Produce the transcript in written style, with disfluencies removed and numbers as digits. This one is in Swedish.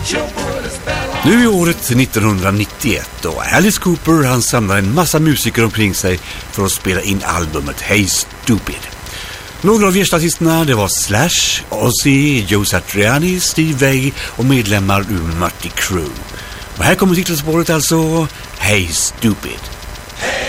Nu är året 1991 och Alice Cooper han samlar en massa musiker omkring sig för att spela in albumet Hey Stupid. Några av gästartisterna det var Slash, Ozzy, Joe Satriani, Steve Vai och medlemmar ur Mötley Crüe. Och här kommer titelspåret alltså Hey Stupid.